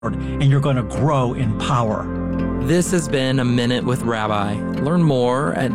and you're going to grow in power. This has been A Minute with Rabbi. Learn more at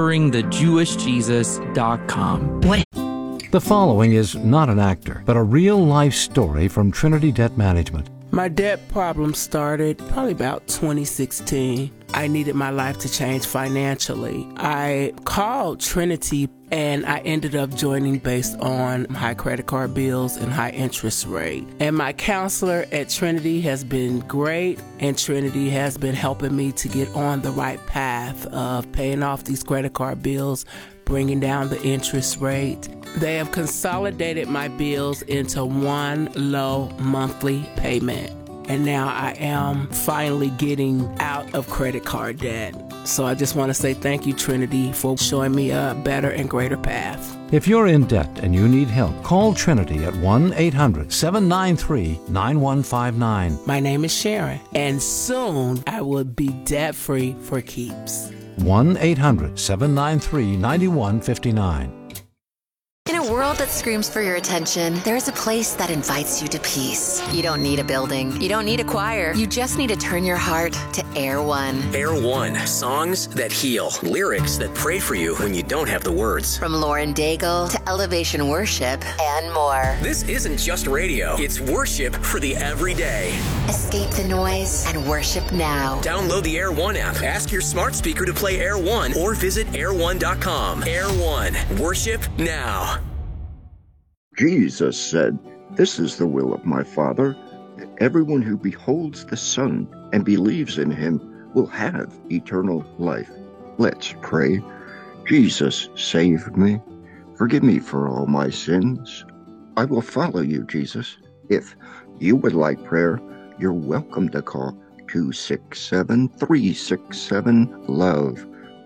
discoveringthejewishjesus.com. The following is not an actor, but a real-life story from Trinity Debt Management. My debt problem started probably about 2016. I needed my life to change financially. I called Trinity and I ended up joining based on high credit card bills and high interest rate. And my counselor at Trinity has been great, and Trinity has been helping me to get on the right path of paying off these credit card bills, bringing down the interest rate. They have consolidated my bills into one low monthly payment. And now I am finally getting out of credit card debt. So I just want to say thank you, Trinity, for showing me a better and greater path. If you're in debt and you need help, call Trinity at 1-800-793-9159. My name is Sharon, and soon I will be debt-free for keeps. 1-800-793-9159. In a world that screams for your attention, there is a place that invites you to peace. You don't need a building. You don't need a choir. You just need to turn your heart to Air One. Air One, songs that heal, lyrics that pray for you when you don't have the words. From Lauren Daigle to Elevation Worship and more. This isn't just radio. It's worship for the everyday. Escape the noise and worship now. Download the Air One app. Ask your smart speaker to play Air One or visit air1.com. Air One, worship now. Jesus said, "This is the will of my Father, that everyone who beholds the Son and believes in him will have eternal life." Let's pray. Jesus, save me. Forgive me for all my sins. I will follow you, Jesus. If you would like prayer, you're welcome to call 267-367-LOVE,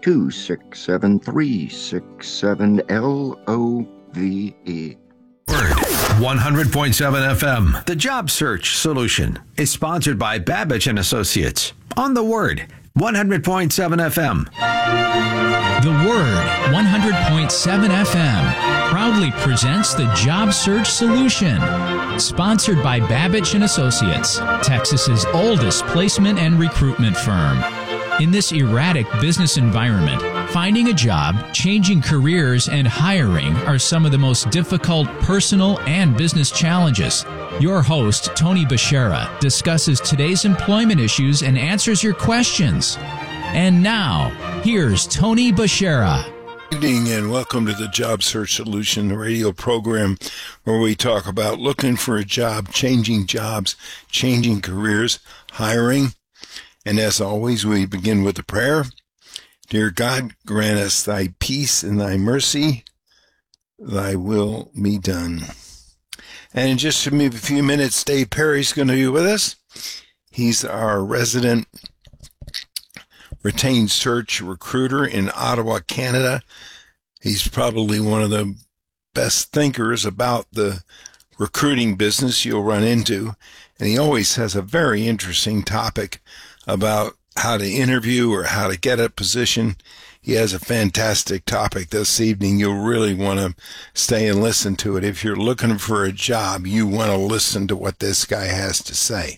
267-367-LOVE. Word 100.7 FM. The Job Search Solution is sponsored by Babbage and Associates. On the Word 100.7 FM. The Word 100.7 FM proudly presents the Job Search Solution, sponsored by Babbage and Associates, Texas's oldest placement and recruitment firm. In this erratic business environment, finding a job, changing careers, and hiring are some of the most difficult personal and business challenges. Your host, Tony Bashara, discusses today's employment issues and answers your questions. And now, here's Tony Bashara. Good evening and welcome to the Job Search Solution radio program, where we talk about looking for a job, changing jobs, changing careers, hiring. And as always, we begin with a prayer. Dear God, grant us thy peace and thy mercy. Thy will be done. And in just a few minutes, Dave Perry's going to be with us. He's our resident retained search recruiter in Ottawa, Canada. He's probably one of the best thinkers about the recruiting business you'll run into. And he always has a very interesting topic about how to interview or how to get a position. He has a fantastic topic this evening. You'll really want to stay and listen to it. If you're looking for a job, you want to listen to what this guy has to say.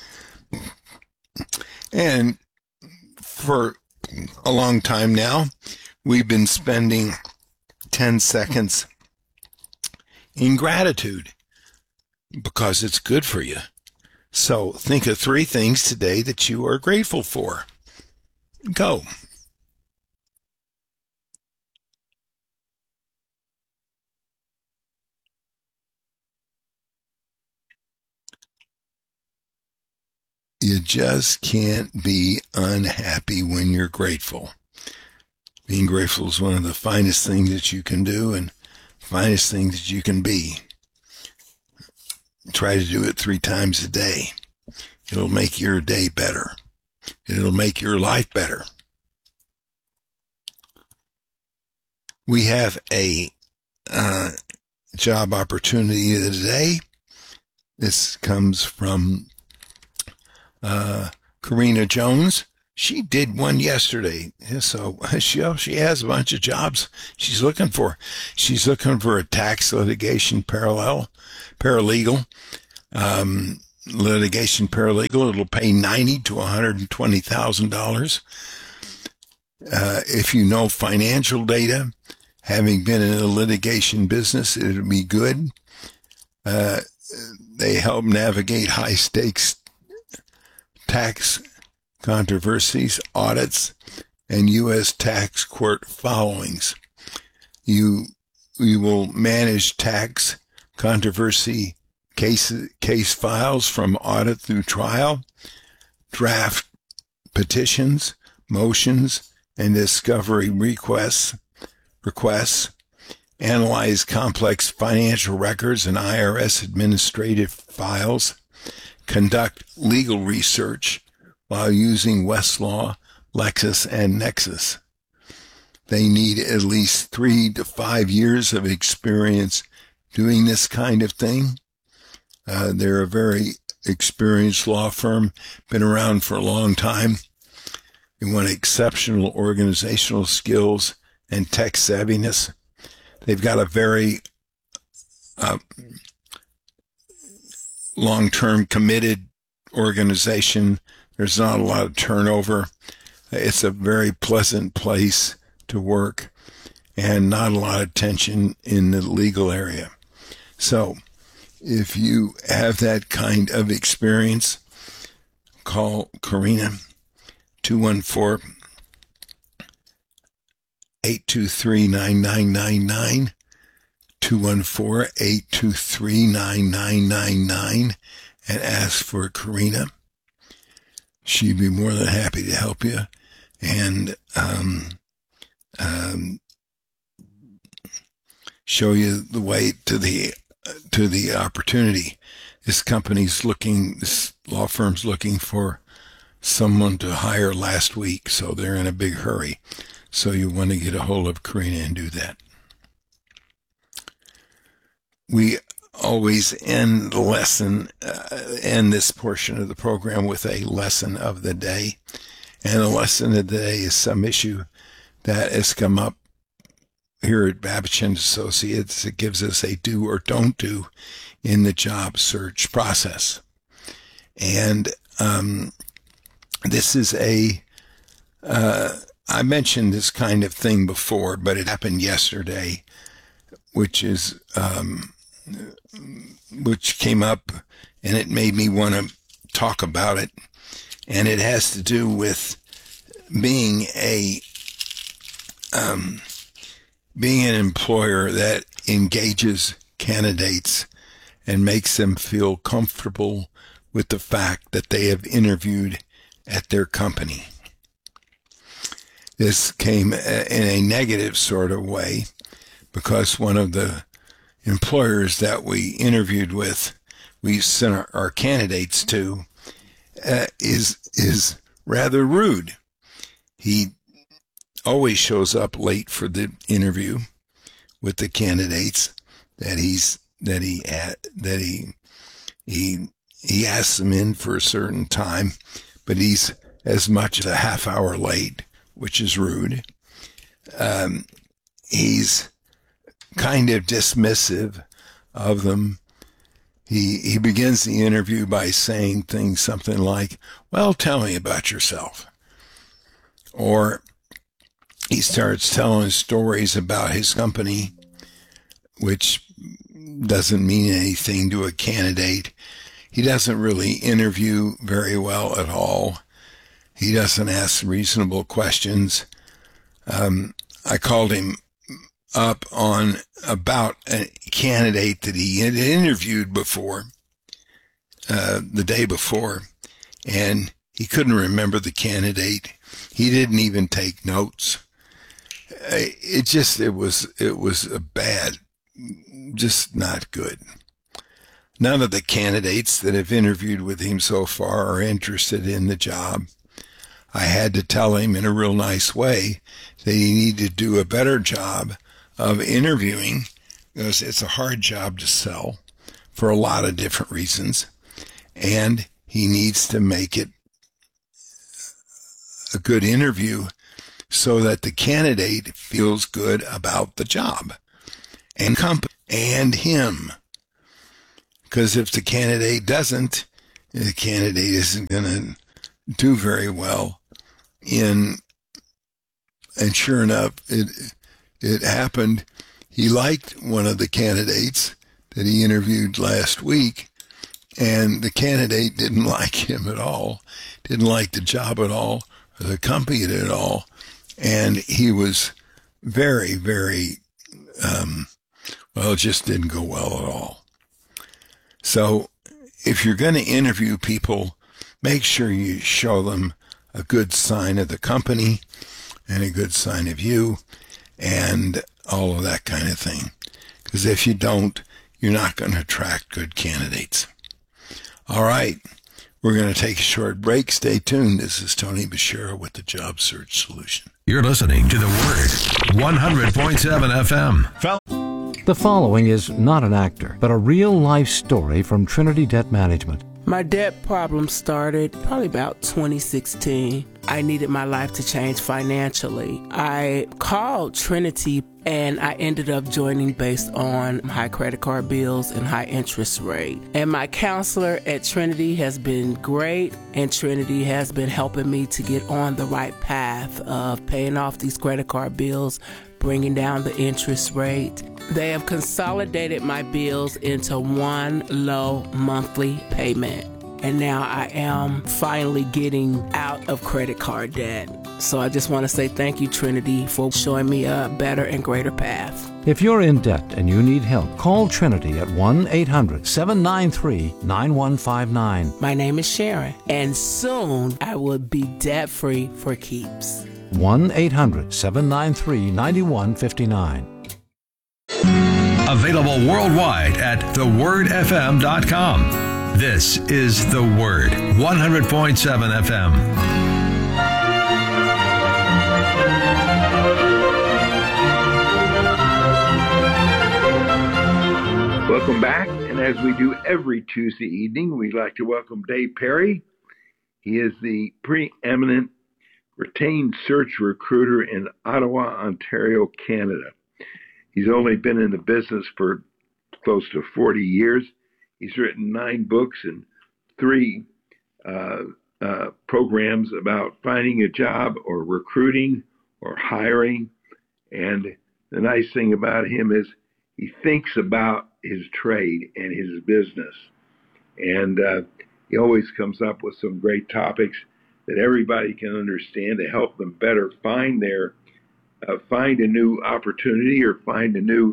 And for a long time now, we've been spending 10 seconds in gratitude because it's good for you. So think of 3 things today that you are grateful for. Go. You just can't be unhappy when you're grateful. Being grateful is one of the finest things that you can do and finest things that you can be. Try to do it 3 times a day. It'll make your day better. It'll make your life better. We have a job opportunity today. This comes from Karina Jones. She did one yesterday, so she has a bunch of jobs she's looking for. She's looking for a tax litigation paralegal. litigation paralegal. It'll pay $90,000 to $120,000. If you know financial data, having been in the litigation business, it'll be good. They help navigate high-stakes tax controversies, audits, and U.S. tax court filings. You will manage tax controversy case files from audit through trial, draft petitions, motions, and discovery requests, analyze complex financial records and IRS administrative files, conduct legal research while using Westlaw, Lexis, and Nexus. They need at least 3 to 5 years of experience doing this kind of thing. They're a very experienced law firm, been around for a long time. They want exceptional organizational skills and tech savviness. They've got a very long-term committed organization. There's not a lot of turnover. It's a very pleasant place to work and not a lot of tension in the legal area. So if you have that kind of experience, call Karina, 214-823-9999, 214-823-9999, and ask for Karina. She'd be more than happy to help you and show you the way to the opportunity. This law firm's looking for someone to hire last week, so they're in a big hurry. So you want to get a hold of Karina and do that. We always end this portion of the program with a lesson of the day. And the lesson of the day is some issue that has come up here at Babich & Associates. It gives us a do or don't do in the job search process. And this is I mentioned this kind of thing before, but it happened yesterday, which came up, and it made me want to talk about it. And it has to do with being an employer that engages candidates and makes them feel comfortable with the fact that they have interviewed at their company. This came in a negative sort of way because one of the employers that we interviewed with, we sent our candidates to, is rather rude. He always shows up late for the interview with the candidates that he asks them in for a certain time, but he's as much as a half hour late, which is rude. He's kind of dismissive of them. He begins the interview by saying something like, well, tell me about yourself. Or he starts telling stories about his company, which doesn't mean anything to a candidate. He doesn't really interview very well at all. He doesn't ask reasonable questions. I called him up about a candidate that he had interviewed before, the day before, and he couldn't remember the candidate. He didn't even take notes. It was a bad, just not good. None of the candidates that have interviewed with him so far are interested in the job. I had to tell him in a real nice way that he needed to do a better job of interviewing, because it's a hard job to sell for a lot of different reasons, and he needs to make it a good interview so that the candidate feels good about the job and company and him. Because if the candidate doesn't, the candidate isn't going to do very well and sure enough, it happened. He liked one of the candidates that he interviewed last week, and the candidate didn't like him at all, didn't like the job at all, or the company at all, and he was very, very, it just didn't go well at all. So if you're going to interview people, make sure you show them a good sign of the company and a good sign of you and all of that kind of thing. Because if you don't, you're not going to attract good candidates. All right. We're going to take a short break. Stay tuned. This is Tony Bashir with the Job Search Solution. You're listening to The Word, 100.7 FM. The following is not an actor, but a real-life story from Trinity Debt Management. My debt problem started probably about 2016. I needed my life to change financially. I called Trinity and I ended up joining based on high credit card bills and high interest rate. And my counselor at Trinity has been great, and Trinity has been helping me to get on the right path of paying off these credit card bills, bringing down the interest rate. They have consolidated my bills into one low monthly payment. And now I am finally getting out of credit card debt. So I just want to say thank you, Trinity, for showing me a better and greater path. If you're in debt and you need help, call Trinity at 1-800-793-9159. My name is Sharon, and soon I will be debt-free for keeps. 1-800-793-9159. Available worldwide at thewordfm.com. This is The Word, 100.7 FM. Welcome back, and as we do every Tuesday evening, we'd like to welcome Dave Perry. He is the preeminent retained search recruiter in Ottawa, Ontario, Canada. He's only been in the business for close to 40 years. He's written 9 books and 3 programs about finding a job or recruiting or hiring. And the nice thing about him is he thinks about his trade and his business. And he always comes up with some great topics that everybody can understand to help them better find a new opportunity or find a new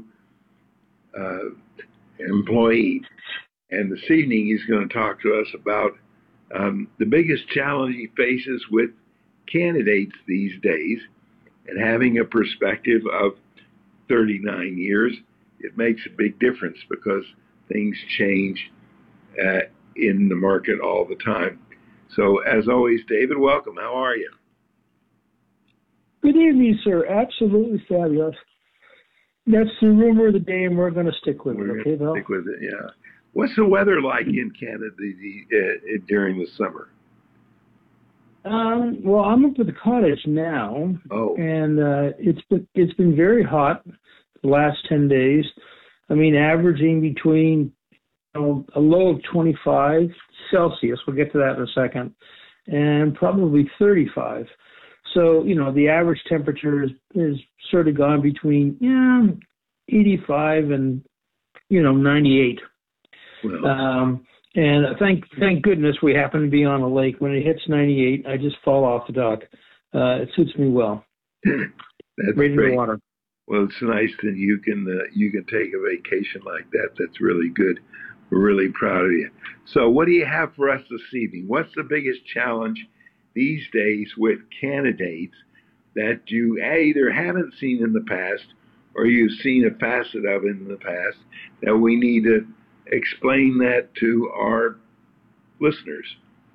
employee. And this evening he's going to talk to us about the biggest challenge he faces with candidates these days. And having a perspective of 39 years, it makes a big difference because things change in the market all the time. So as always, David, welcome. How are you? Good evening, sir. Absolutely fabulous. That's the rumor of the day, and we're going to stick with it. Okay, Bill? Stick with it, yeah. What's the weather like in Canada during the summer? Well, I'm up at the cottage now, and it's been very hot the last 10 days. I mean, averaging between a low of 25 Celsius. We'll get to that in a second, and probably 35. So, the average temperature is sort of gone between 85 and 98. Well. And thank goodness we happen to be on a lake. When it hits 98, I just fall off the dock. It suits me well. That's right in great. the water. Well, it's nice that you can take a vacation like that. That's really good. We're really proud of you. So what do you have for us this evening? What's the biggest challenge these days with candidates that you either haven't seen in the past or you've seen a facet of in the past that we need to explain that to our listeners?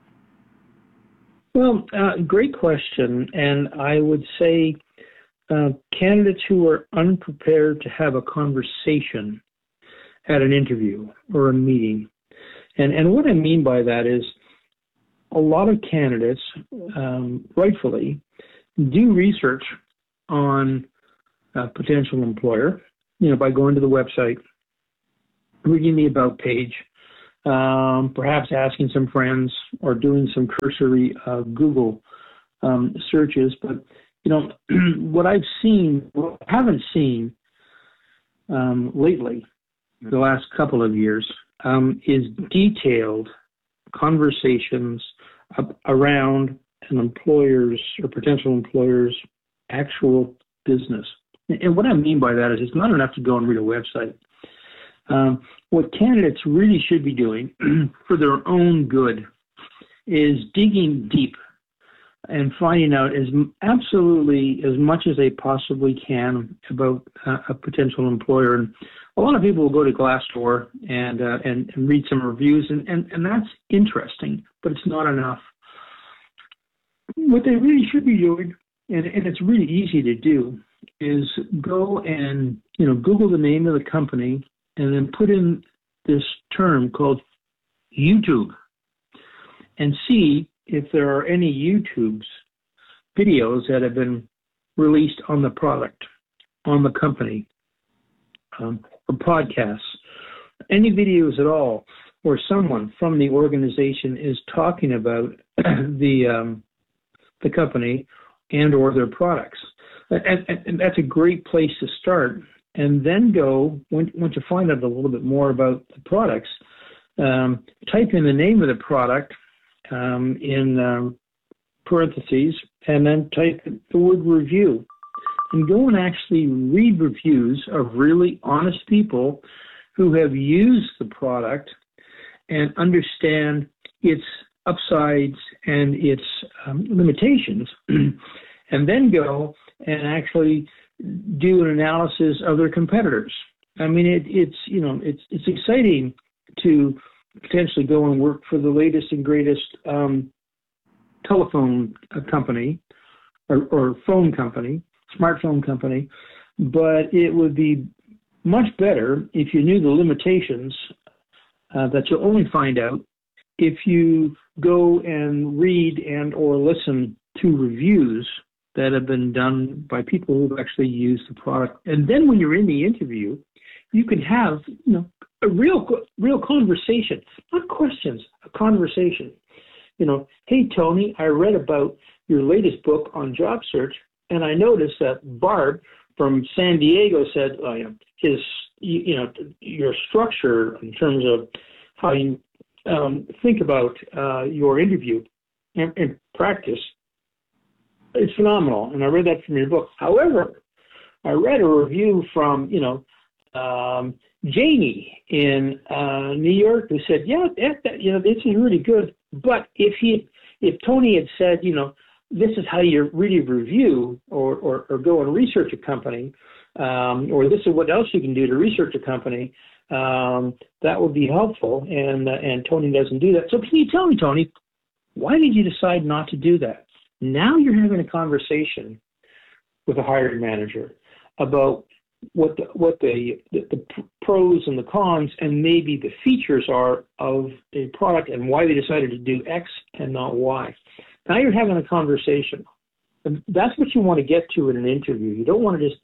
Well, great question. And I would say candidates who are unprepared to have a conversation at an interview or a meeting. And what I mean by that is a lot of candidates, rightfully, do research on a potential employer, by going to the website, reading the About page, perhaps asking some friends or doing some cursory Google searches. But, what I haven't seen lately, the last couple of years, is detailed conversations around an employer's or potential employer's actual business. And what I mean by that is it's not enough to go and read a website. What candidates really should be doing for their own good is digging deep and finding out absolutely as much as they possibly can about a potential employer. And a lot of people will go to Glassdoor and read some reviews, and that's interesting, but it's not enough. What they really should be doing, and it's really easy to do, is go and Google the name of the company and then put in this term called YouTube and see if there are any YouTube's videos that have been released on the product, on the company, or podcasts, any videos at all where someone from the organization is talking about the company and or their products. And that's a great place to start. And then go, once you find out a little bit more about the products, type in the name of the product in parentheses, and then type the word review. And go and actually read reviews of really honest people who have used the product and understand its upsides and its limitations, and then go and actually do an analysis of their competitors. I mean, it's exciting to potentially go and work for the latest and greatest telephone company or phone company, smartphone company, but it would be much better if you knew the limitations that you'll only find out if you go and read and or listen to reviews that have been done by people who've actually used the product. And then when you're in the interview, you can have a real conversation, not questions, a conversation. Hey, Tony, I read about your latest book on job search, and I noticed that Barb from San Diego said your structure in terms of how you think about your interview and practice, it's phenomenal, and I read that from your book. However, I read a review from Jamie in New York who said, this is really good. But if Tony had said, this is how you really review or go and research a company, or this is what else you can do to research a company, that would be helpful. And Tony doesn't do that. So can you tell me, Tony, why did you decide not to do that? Now you're having a conversation with a hiring manager about what the pros and the cons and maybe the features are of a product and why they decided to do X and not Y. Now you're having a conversation. And that's what you want to get to in an interview. You don't want to just,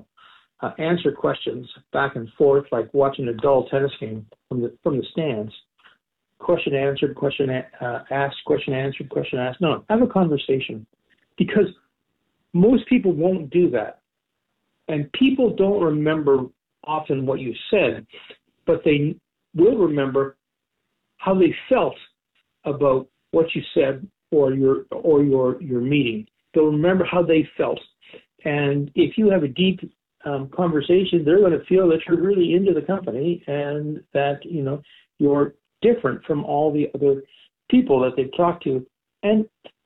answer questions back and forth like watching a dull tennis game from the stands. Question answered, question asked, question answered, question asked. No, have a conversation, because most people won't do that. And people don't remember often what you said, but they will remember how they felt about what you said or your meeting. They'll remember how they felt. And if you have a deep conversation, they're going to feel that you're really into the company and that, you're different from all the other people that they've talked to. And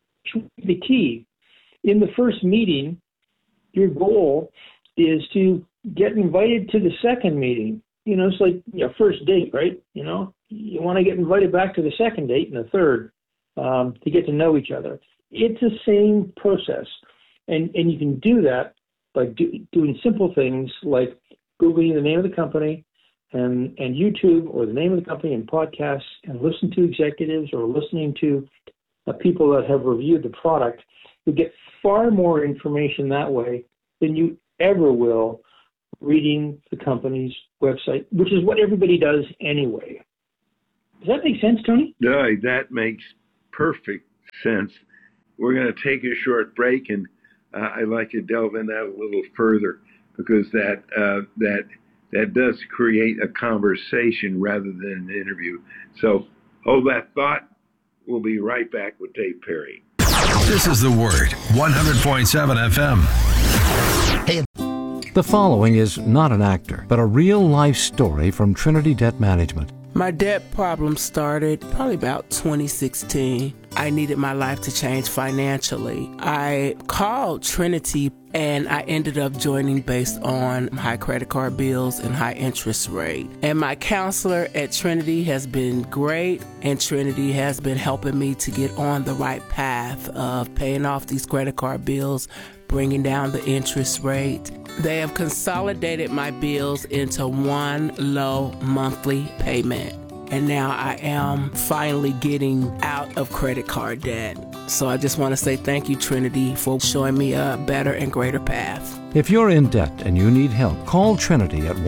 the key, in the first meeting, your goal is to get invited to the second meeting. It's like your first date, right? You want to get invited back to the second date and the third to get to know each other. It's the same process. And you can do that by doing simple things like Googling the name of the company and YouTube, or the name of the company and podcasts, and listen to executives or listening to people that have reviewed the product. You get far more information that way than you ever will reading the company's website, which is what everybody does anyway. Does that make sense, Tony? No, that makes perfect sense. We're going to take a short break, and I'd like to delve in that a little further, because that does create a conversation rather than an interview. So hold that thought. We'll be right back with Dave Perry. This is The Word, 100.7 FM. Hey. The following is not an actor, but a real-life story from Trinity Debt Management. My debt problem started probably about 2016. I needed my life to change financially. I called Trinity and I ended up joining based on high credit card bills and high interest rate. And my counselor at Trinity has been great, and Trinity has been helping me to get on the right path of paying off these credit card bills, bringing down the interest rate. They have consolidated my bills into one low monthly payment. And now I am finally getting out of credit card debt. So I just want to say thank you, Trinity, for showing me a better and greater path. If you're in debt and you need help, call Trinity at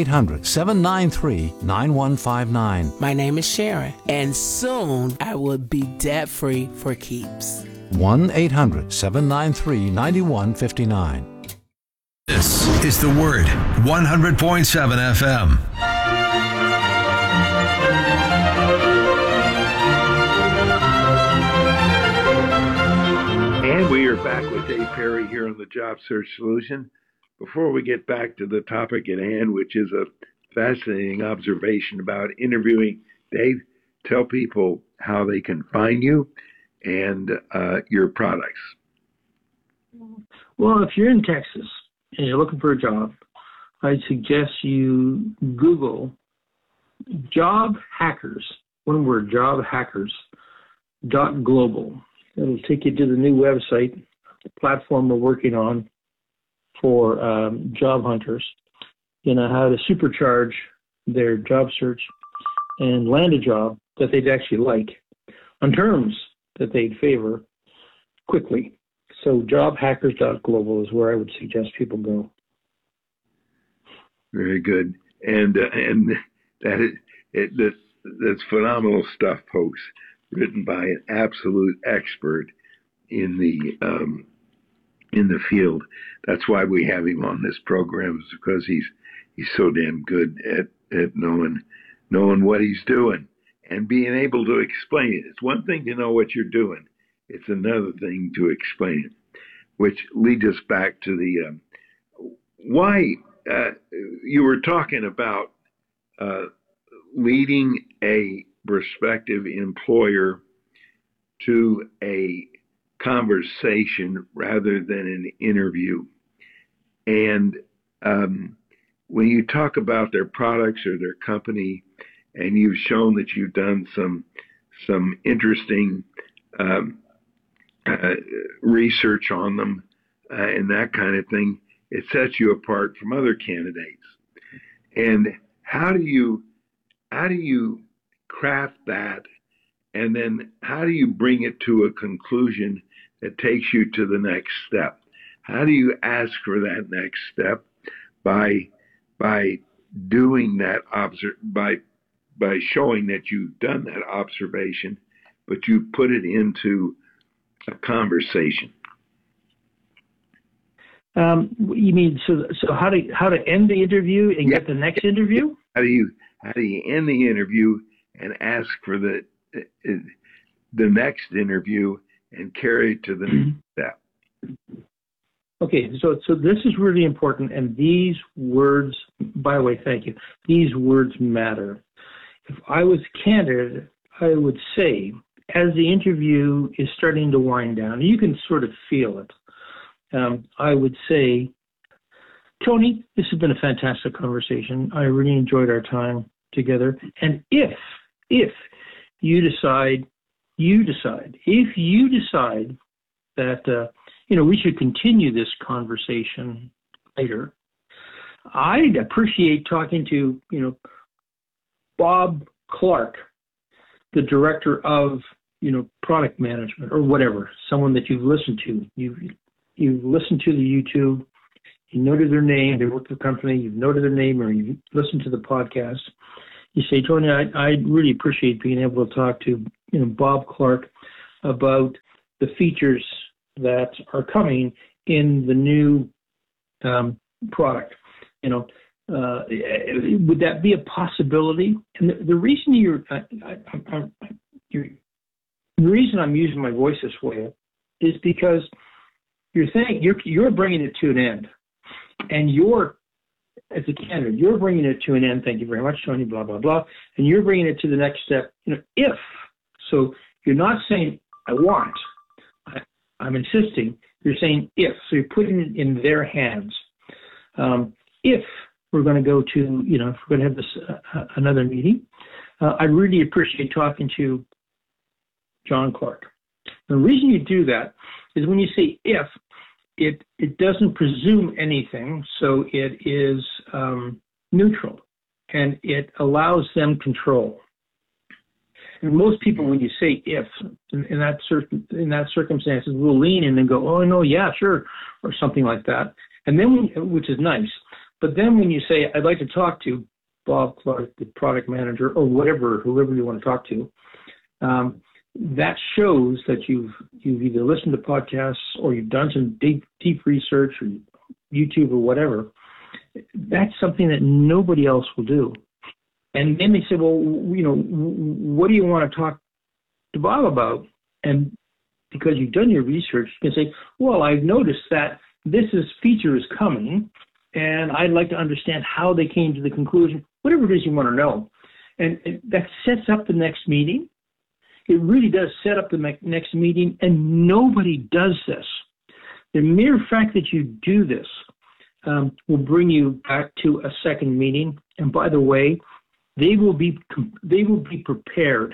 1-800-793-9159. My name is Sharon, and soon I will be debt-free for keeps. 1-800-793-9159. This is The Word, 100.7 FM. And we are back with Dave Perry here on the Job Search Solution. Before we get back to the topic at hand, which is a fascinating observation about interviewing, Dave, tell people how they can find you and your products. Well, if you're in Texas and you're looking for a job, I'd suggest you Google job hackers, one word, jobhackers.global. It'll take you to the new website, the platform we're working on for job hunters, how to supercharge their job search and land a job that they'd actually like on terms that they'd favor quickly. So jobhackers.global is where I would suggest people go. Very good. And that's phenomenal stuff, folks, written by an absolute expert in the field. That's why we have him on this program, is because he's so damn good at knowing what he's doing and being able to explain it. It's one thing to know what you're doing. It's another thing to explain it, which leads us back to the why you were talking about leading a prospective employer to a conversation rather than an interview. And when you talk about their products or their company, and you've shown that you've done some interesting research on them and that kind of thing, it sets you apart from other candidates. And how do you craft that, and then how do you bring it to a conclusion that takes you to the next step? How do you ask for that next step by doing that by showing that you've done that observation, but you put it into a conversation? You mean so how to end the interview and get the next interview? How do you end the interview and ask for the next interview and carry it to the next step? Okay, so this is really important, and these words, by the way, thank you. These words matter. If I was candid, I would say, as the interview is starting to wind down, you can sort of feel it. I would say, Tony, this has been a fantastic conversation. I really enjoyed our time together. And if you decide that, we should continue this conversation later, I'd appreciate talking to, Bob Clark, the director of, product management or whatever, someone that you've listened to. You've listened to the YouTube, you noted their name, they work for the company, you've noted their name, or you've listened to the podcast. you say, Tony, I really appreciate being able to talk to Bob Clark about the features that are coming in the new product. Would that be a possibility? And the reason the reason I'm using my voice this way is because you're bringing it to an end, and as a candidate, you're bringing it to an end. Thank you very much, Tony. Blah blah blah, and you're bringing it to the next step. If so, you're not saying I want. I'm insisting. You're saying if. So you're putting it in their hands. If we're going to go to, if we're going to have this another meeting, I really appreciate talking to John Clark. The reason you do that is when you say if, it doesn't presume anything, so it is neutral, and it allows them control. And most people, when you say if, in that circumstances, will lean in and go, oh no, yeah, sure, or something like that, and then which is nice. But then when you say, I'd like to talk to Bob Clark, the product manager, or whoever you want to talk to, that shows that you've either listened to podcasts or you've done some deep research or YouTube or whatever. That's something that nobody else will do. And then they say, well, what do you want to talk to Bob about? And because you've done your research, you can say, well, I've noticed that this feature is coming, and I'd like to understand how they came to the conclusion, whatever it is you want to know. And that sets up the next meeting. It really does set up the next meeting, and nobody does this. The mere fact that you do this will bring you back to a second meeting. And by the way, they will be prepared.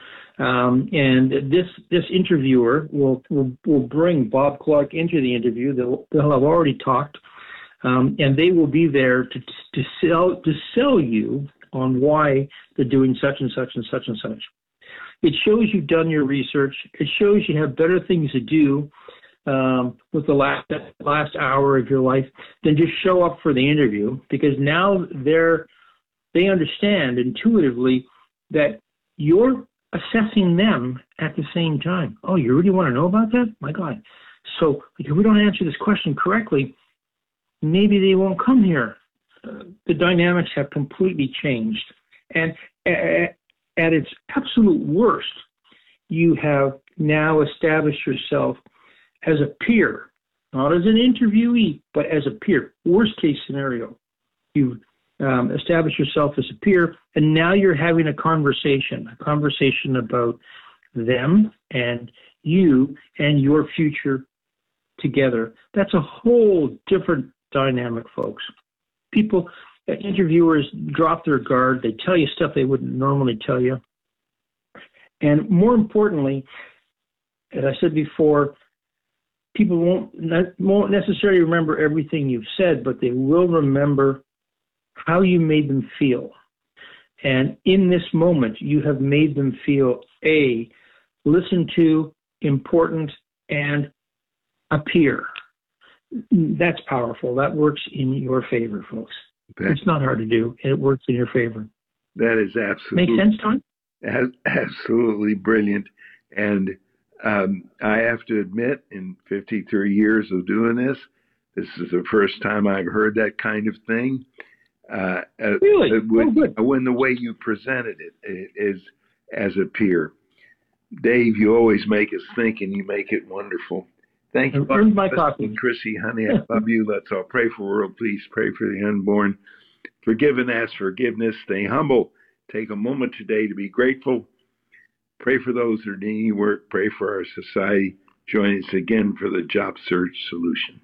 And this interviewer will bring Bob Clark into the interview. They'll have already talked, and they will be there to sell you on why they're doing such and such and such and such. It shows you've done your research. It shows you have better things to do with the last hour of your life than just show up for the interview, because now they understand intuitively that you're assessing them at the same time. Oh, you really want to know about that? My God. So if we don't answer this question correctly, maybe they won't come here. The dynamics have completely changed. And at its absolute worst, you have now established yourself as a peer, not as an interviewee, but as a peer. Worst case scenario, you've established yourself as a peer, and now you're having a conversation about them and you and your future together. That's a whole different dynamic, folks. Interviewers drop their guard. They tell you stuff they wouldn't normally tell you. And more importantly, as I said before, people won't necessarily remember everything you've said, but they will remember how you made them feel. And in this moment, you have made them feel listened to, important, and a peer. That's powerful. That works in your favor, folks. It's not hard to do. It works in your favor. That is absolutely... Make sense, Tom? Absolutely brilliant. And I have to admit, in 53 years of doing this is the first time I've heard that kind of thing. Really? When the way you presented it is as a peer. Dave, you always make us think, and you make it wonderful. Thank you. Earned my copy. Chrissy, honey, I love you. Let's all pray for the world. Please pray for the unborn. Forgive and ask forgiveness. Stay humble. Take a moment today to be grateful. Pray for those that are needing work. Pray for our society. Join us again for the Job Search Solution.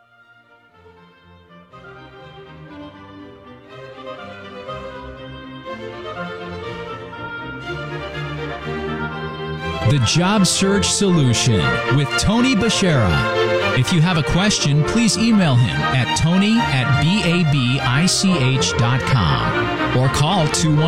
The Job Search Solution with Tony Bashara. If you have a question, please email him at tony@babich.com or call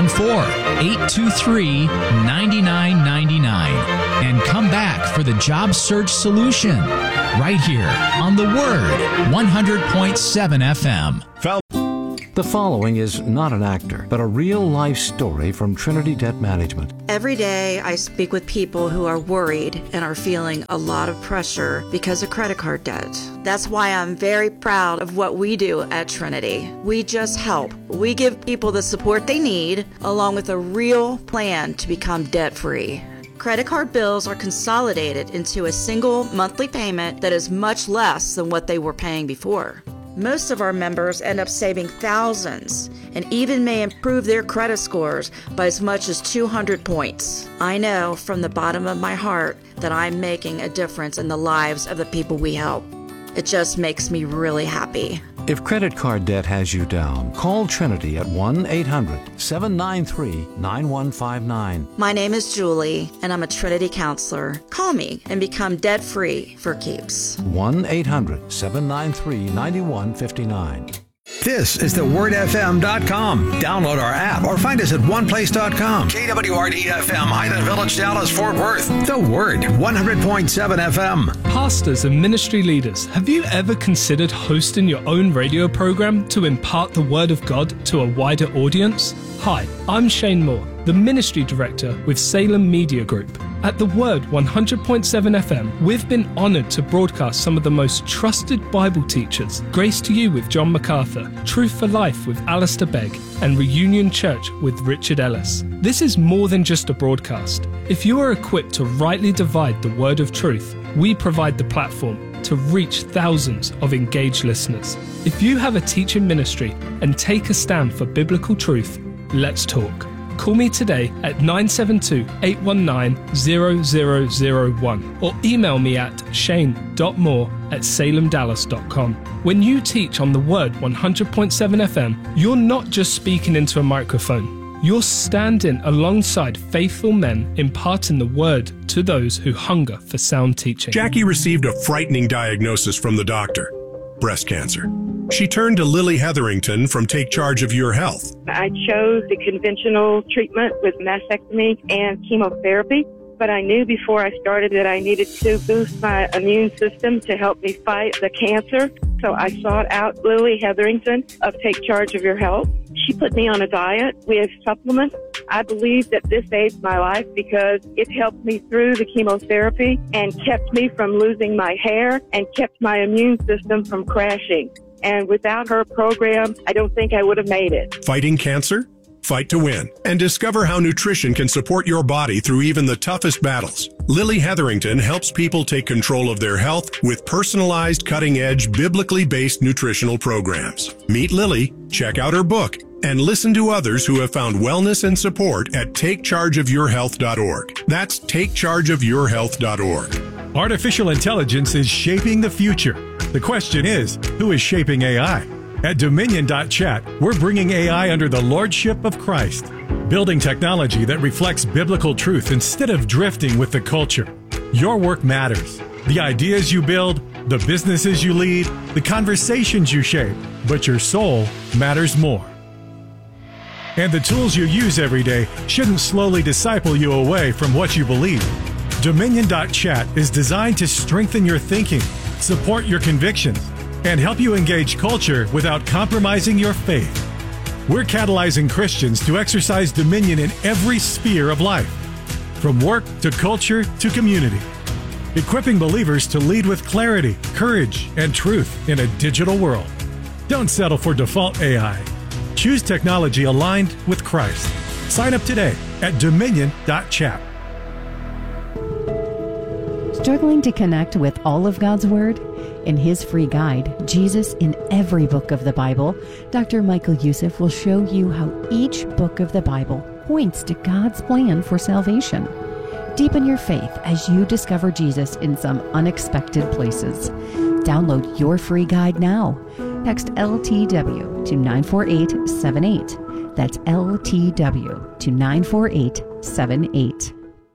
214-823-9999 and come back for the Job Search Solution right here on The Word 100.7 FM. The following is not an actor, but a real-life story from Trinity Debt Management. Every day I speak with people who are worried and are feeling a lot of pressure because of credit card debt. That's why I'm very proud of what we do at Trinity. We just help. We give people the support they need, along with a real plan to become debt-free. Credit card bills are consolidated into a single monthly payment that is much less than what they were paying before. Most of our members end up saving thousands and even may improve their credit scores by as much as 200 points. I know from the bottom of my heart that I'm making a difference in the lives of the people we help. It just makes me really happy. If credit card debt has you down, call Trinity at 1-800-793-9159. My name is Julie, and I'm a Trinity counselor. Call me and become debt-free for keeps. 1-800-793-9159. This is thewordfm.com. Download our app or find us at oneplace.com. KWRD-FM, Highland Village, Dallas, Fort Worth. The Word, 100.7 FM. Pastors and ministry leaders, have you ever considered hosting your own radio program to impart the Word of God to a wider audience? Hi, I'm Shane Moore, the Ministry Director with Salem Media Group. At The Word 100.7 FM, we've been honored to broadcast some of the most trusted Bible teachers. Grace to You with John MacArthur, Truth for Life with Alistair Begg, and Reunion Church with Richard Ellis. This is more than just a broadcast. If you are equipped to rightly divide the word of truth, we provide the platform to reach thousands of engaged listeners. If you have a teaching ministry and take a stand for biblical truth, let's talk. Call me today at 972-819-0001 or email me at shane.moore@salemdallas.com. When you teach on the Word 100.7 FM, you're not just speaking into a microphone. You're standing alongside faithful men imparting the Word to those who hunger for sound teaching. Jackie received a frightening diagnosis from the doctor: breast cancer. She turned to Lily Hetherington from Take Charge of Your Health. I chose the conventional treatment with mastectomy and chemotherapy, but I knew before I started that I needed to boost my immune system to help me fight the cancer. So I sought out Lily Hetherington of Take Charge of Your Health. She put me on a diet with supplements. I believe that this saved my life because it helped me through the chemotherapy and kept me from losing my hair and kept my immune system from crashing. And without her program, I don't think I would have made it. Fighting cancer? Fight to win. And discover how nutrition can support your body through even the toughest battles. Lily Hetherington helps people take control of their health with personalized, cutting-edge, biblically based nutritional programs. Meet Lily, check out her book, and listen to others who have found wellness and support at takechargeofyourhealth.org. That's takechargeofyourhealth.org. Artificial intelligence is shaping the future. The question is, who is shaping AI? At Dominion.chat, we're bringing AI under the lordship of Christ, building technology that reflects biblical truth instead of drifting with the culture. Your work matters. The ideas you build, the businesses you lead, the conversations you shape, but your soul matters more. And the tools you use every day shouldn't slowly disciple you away from what you believe. Dominion.chat is designed to strengthen your thinking, support your convictions, and help you engage culture without compromising your faith. We're catalyzing Christians to exercise dominion in every sphere of life, from work to culture to community, equipping believers to lead with clarity, courage, and truth in a digital world. Don't settle for default AI. Choose technology aligned with Christ. Sign up today at Dominion.chat. Struggling to connect with all of God's Word? In his free guide, Jesus in Every Book of the Bible, Dr. Michael Youssef will show you how each book of the Bible points to God's plan for salvation. Deepen your faith as you discover Jesus in some unexpected places. Download your free guide now. Text LTW to 94878. That's LTW to 94878.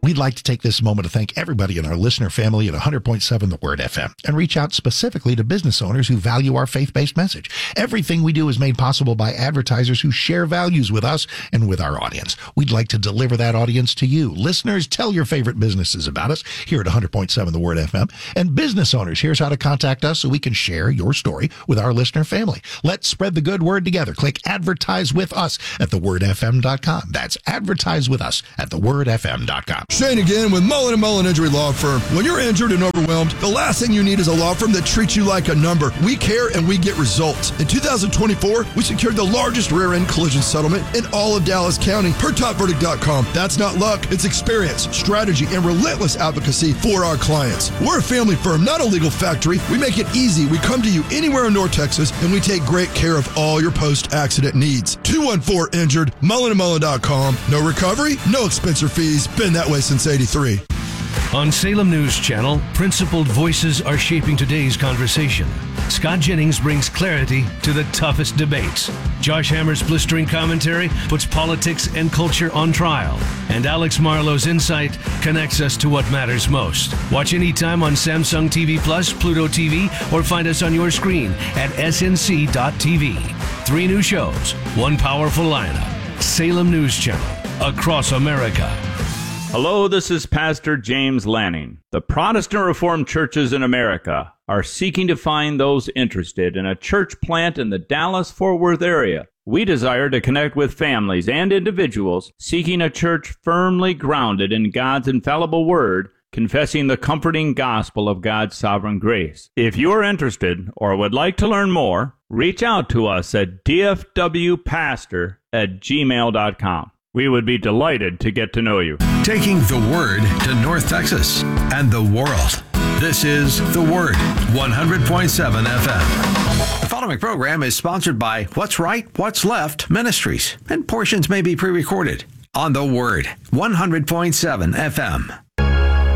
We'd like to take this moment to thank everybody in our listener family at 100.7 The Word FM and reach out specifically to business owners who value our faith-based message. Everything we do is made possible by advertisers who share values with us and with our audience. We'd like to deliver that audience to you. Listeners, tell your favorite businesses about us here at 100.7 The Word FM. And business owners, here's how to contact us so we can share your story with our listener family. Let's spread the good word together. Click Advertise with Us at thewordfm.com. That's Advertise with Us at thewordfm.com. Shane again with Mullen & Mullen Injury Law Firm. When you're injured and overwhelmed, the last thing you need is a law firm that treats you like a number. We care and we get results. In 2024, we secured the largest rear-end collision settlement in all of Dallas County per topverdict.com. That's not luck. It's experience, strategy, and relentless advocacy for our clients. We're a family firm, not a legal factory. We make it easy. We come to you anywhere in North Texas, and we take great care of all your post-accident needs. 214-INJURED, mullenandmullen.com. No recovery, no expense or fees. Been that way since 83. On Salem News Channel, principled voices are shaping today's conversation. Scott Jennings brings clarity to the toughest debates. Josh Hammer's blistering commentary puts politics and culture on trial. And Alex Marlowe's insight connects us to what matters most. Watch anytime on Samsung TV Plus, Pluto TV, or find us on your screen at snc.tv. 3 new shows, 1 powerful lineup. Salem News Channel, across America. Hello, this is Pastor James Lanning. The Protestant Reformed churches in America are seeking to find those interested in a church plant in the Dallas-Fort Worth area. We desire to connect with families and individuals seeking a church firmly grounded in God's infallible word, confessing the comforting gospel of God's sovereign grace. If you are interested or would like to learn more, reach out to us at dfwpastor@gmail.com. We would be delighted to get to know you. Taking the Word to North Texas and the world. This is The Word, 100.7 FM. The following program is sponsored by What's Right, What's Left Ministries, and portions may be pre-recorded on The Word, 100.7 FM.